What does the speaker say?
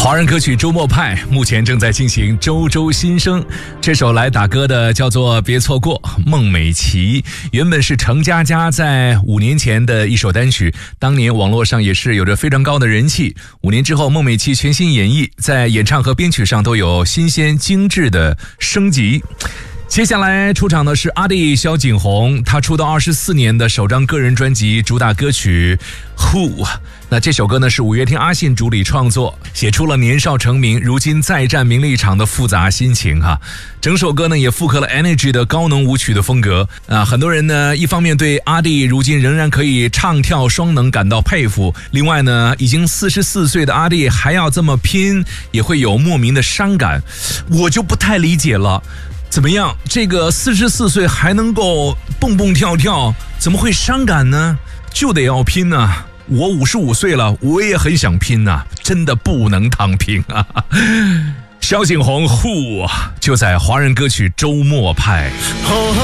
华人歌曲周末派目前正在进行周周新生，这首来打歌的叫做别错过，孟美岐。原本是程佳佳在5年前的一首单曲，当年网络上也是有着非常高的人气。5年之后，孟美岐全新演绎，在演唱和编曲上都有新鲜精致的升级。接下来出场的是阿弟萧景宏，他出道24年的首张个人专辑主打歌曲 Who。 那这首歌呢是五月天阿信主理创作，写出了年少成名如今再战名利场的复杂心情哈。整首歌呢也复刻了 Energy 的高能舞曲的风格啊。很多人呢一方面对阿弟如今仍然可以唱跳双能感到佩服，另外呢已经44岁的阿弟还要这么拼，也会有莫名的伤感。我就不太理解了，怎么样这个44岁还能够蹦蹦跳跳，怎么会伤感呢？就得要拼啊。我55岁了，我也很想拼啊，真的不能躺平啊。萧景宏 Who 就在华人歌曲周末派。